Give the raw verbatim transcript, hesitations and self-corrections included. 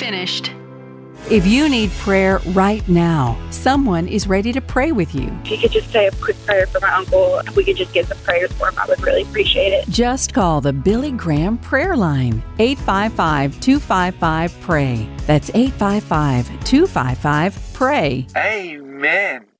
finished. If you need prayer right now, someone is ready to pray with you. If you could just say a quick prayer for my uncle, if we could just get some prayers for him, I would really appreciate it. Just call the Billy Graham Prayer Line, eight five five, two five five, P R A Y. That's eight five five, two five five, P R A Y. Amen.